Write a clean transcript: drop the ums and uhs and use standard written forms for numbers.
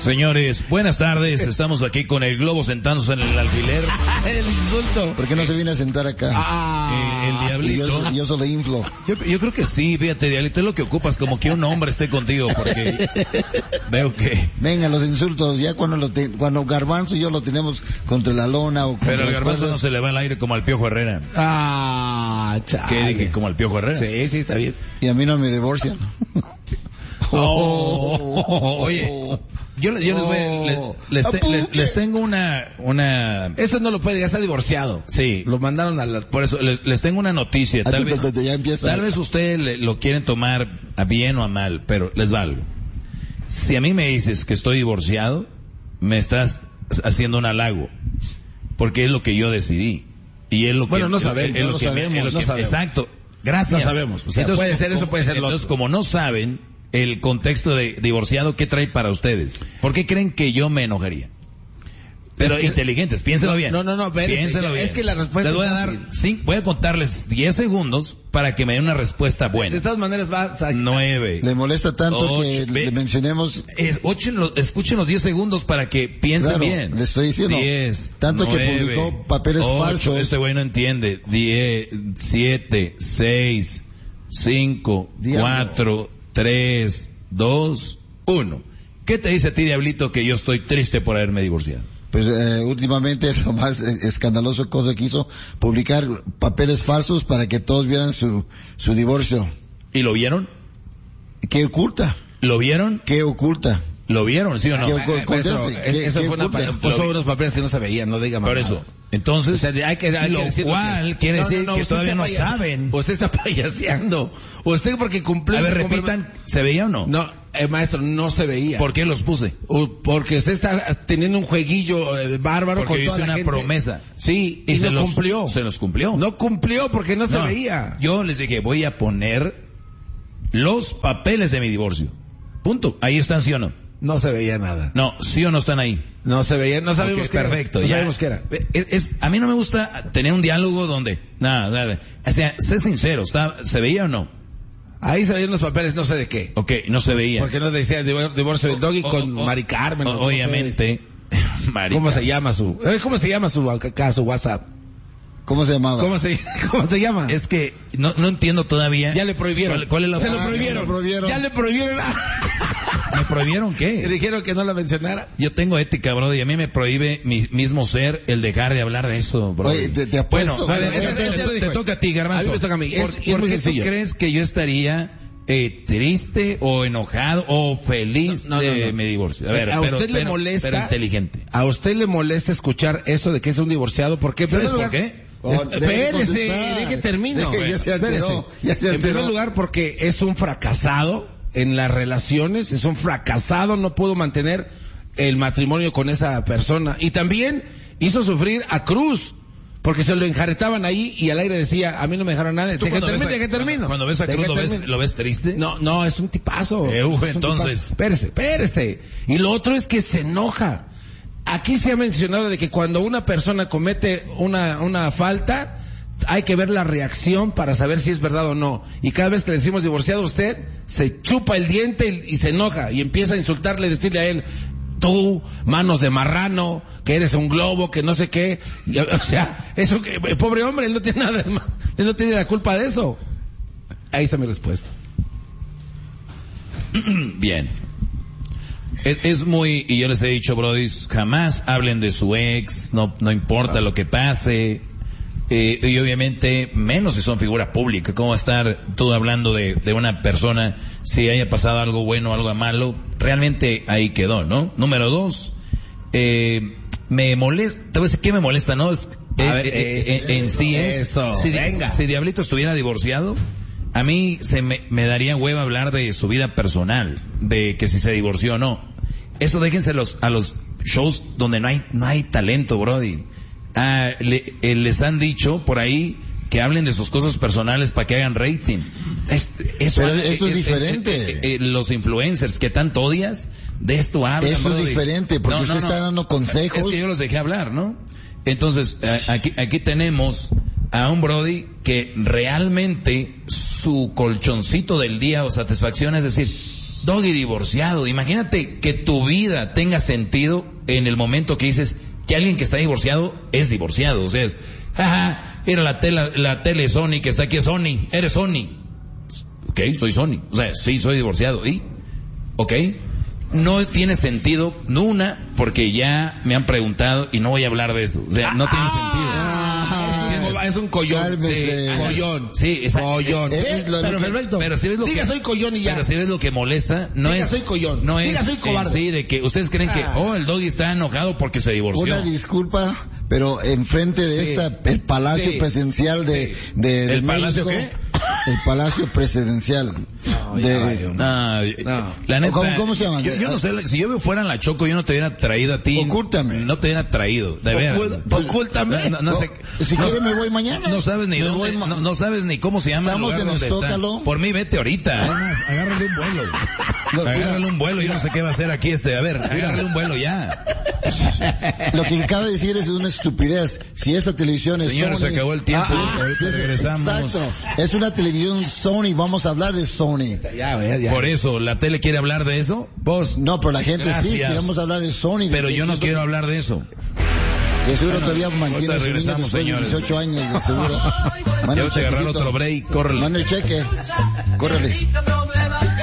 Señores, buenas tardes. Estamos aquí con el globo sentándose en el alfiler. El insulto. ¿Por qué no se viene a sentar acá? El Diablito. Yo solo inflo. Yo creo que sí, fíjate, Diablito, es lo que ocupas, como que un hombre esté contigo, porque veo que... Venga, los insultos, ya cuando Garbanzo y yo lo tenemos contra la lona o... Pero al Garbanzo no se le va el aire como al Piojo Herrera. Chale. ¿Qué dije? ¿Como al Piojo Herrera? Sí, está bien. Y a mí no me divorcian. Oye, yo les tengo una... Eso no lo puede, ya está divorciado. Sí. Lo mandaron a la... Por eso les tengo una noticia. Tal vez ustedes lo quieren tomar a bien o a mal, pero les va algo. Si a mí me dices que estoy divorciado, me estás haciendo un halago, porque es lo que yo decidí. Y es lo que... no sabemos. Exacto. Gracias. No sabemos. O sea, entonces, puede ser eso, puede ser lo entonces, otro. como no saben el contexto de divorciado, ¿qué trae para ustedes? ¿Por qué creen que yo me enojaría? Pero inteligentes, piénsenlo bien. No, piénsenlo bien. Es que la respuesta les voy a dar, voy a contarles 10 segundos para que me den una respuesta buena. De todas maneras va a... 9. Le molesta tanto 8, que le mencionemos... Escuchen los 10 segundos para que piensen bien. Le estoy diciendo. 10. Tanto 9, que publicó papeles 8, falsos. Este güey no entiende. 10, 7, 6, 5, 4, 3, 2, 1. ¿Qué te dice a ti, Diablito, que yo estoy triste por haberme divorciado? Pues últimamente lo más escandaloso cosa que hizo, publicar papeles falsos para que todos vieran su divorcio. ¿Y lo vieron? ¿Qué oculta? ¿Lo vieron? ¿Qué oculta? ¿Lo vieron, sí o no? Eso fue puso unos papeles que no se veían, no digan más. Por eso. Entonces, o sea, hay que decir cual quiere decir que todavía no saben. Usted está payaseando. Usted porque cumplió... A ver, repitan, ¿se veía o no? No, maestro, no se veía. ¿Por qué los puse? Porque usted está teniendo un jueguillo bárbaro porque con toda hice la una gente. Promesa. Sí, y no cumplió. Se los cumplió. No cumplió porque no se veía. Yo les dije, voy a poner los papeles de mi divorcio. Punto. Ahí están, ¿sí o no? No se veía nada. No, ¿sí o no están ahí? No se veía, no sabemos qué perfecto, era. No sabemos qué era. A mí no me gusta tener un diálogo donde, nada. O sea, sé sincero, ¿se veía o no? Ahí se veían los papeles, no sé de qué. Ok, no se veía. Porque no decía divorcio del Doggy con Mari Carmen. Obviamente. ¿Cómo se llama su WhatsApp? ¿Cómo se llamaba? ¿Cómo se llama? Es que no entiendo todavía. Ya le prohibieron. ¿Cuál es la Se lo prohibieron. Ya le prohibieron. ¿Me prohibieron qué? Le dijeron que no la mencionara. Yo tengo ética, bro, y a mí me prohíbe mi mismo ser el dejar de hablar de eso, bro. Oye, te apuesto. Bueno, te toca a ti, Garbanzo. A mí me toca a mí. ¿Por qué tú crees que yo estaría triste o enojado o feliz de mi divorcio? A ver, a usted le molesta, pero inteligente. ¿A usted le molesta escuchar eso de que es un divorciado? ¿Por qué? ¿Sabes por qué? Espérese, deje termino. En primer lugar, porque es un fracasado en las relaciones, es un fracasado, no pudo mantener el matrimonio con esa persona. Y también hizo sufrir a Cruz, porque se lo enjaretaban ahí y al aire decía, a mí no me dejaron nada. Deje termino. Cuando ves a Cruz, ¿lo ves triste? No, es un tipazo. Entonces. Espérese. Y lo otro es que se enoja. Aquí se ha mencionado de que cuando una persona comete una falta, hay que ver la reacción para saber si es verdad o no. Y cada vez que le decimos divorciado, usted se chupa el diente y se enoja y empieza a insultarle, decirle a él, tú, manos de marrano, que eres un globo, que no sé qué. O sea, eso, pobre hombre, él no tiene nada, él no tiene la culpa de eso. Ahí está mi respuesta. Bien. Es muy, y yo les he dicho, brodis, jamás hablen de su ex, no importa lo que pase, y obviamente, menos si son figura pública. ¿Cómo estar tú hablando de una persona si haya pasado algo bueno o algo malo? Realmente ahí quedó, ¿no? Número 2, me molesta, te voy a decir qué me molesta, ¿no? Si Diablito estuviera divorciado, a mí me daría hueva hablar de su vida personal, de que si se divorció o no. Eso déjense a los shows donde no hay talento, brody. Les han dicho por ahí que hablen de sus cosas personales para que hagan rating. Eso es diferente. Los influencers que tanto odias, de esto hablan. Eso brody. Es diferente, porque usted está dando consejos. Es que yo los dejé hablar, ¿no? Entonces, aquí tenemos a un brody que realmente su colchoncito del día o satisfacción es decir, Doggy divorciado. Imagínate que tu vida tenga sentido en el momento que dices que alguien que está divorciado es divorciado. O sea, es, jaja, mira la tele Sony que está aquí es Sony, eres Sony. Ok, soy Sony. O sea, sí, soy divorciado. ¿Y? Ok. No tiene sentido, porque ya me han preguntado y no voy a hablar de eso. O sea, no tiene sentido. Es un collón. Cálmese. Sí, collón. Sí, exacto. Collón. Pero perfecto. Pero si ves lo Diga que, soy collón y ya. pero si ves lo que molesta, no Diga es, soy collón. no Diga es soy cobarde. sí, de que ustedes creen que, el Doggy está enojado porque se divorció. Una disculpa, pero enfrente de el palacio presidencial de ¿El palacio México, qué? El palacio presidencial La neta, ¿Cómo se llama? Yo no sé, si yo fuera en la Choco, yo no te hubiera traído a ti. Ocúltame. No te hubiera traído, de veras. Ocúltame. No sé. Si quieres me voy mañana. No sabes ni dónde, no sabes ni cómo se llama el Estamos lugar en el donde está. Zócalo. Por mí vete ahorita. Agárrale un vuelo. Agárrale un vuelo, yo no sé qué va a hacer aquí a ver, agárrale un vuelo ya. Lo que acaba de decir es una estupidez. Si esa televisión es Señores, Sony, se acabó el tiempo. Ahorita regresamos. Exacto. Es una televisión Sony, vamos a hablar de Sony. Ya. Por eso, ¿la tele quiere hablar de eso? Vos. No, pero la gente sí, Gracias. queremos hablar de Sony. Pero yo no quiero hablar de eso. De seguro todavía mantiene ahorita su niño regresamos, después de señores. 18 años, de seguro. Ya voy a agarrar otro break, córrele. Manda el cheque. Córrele.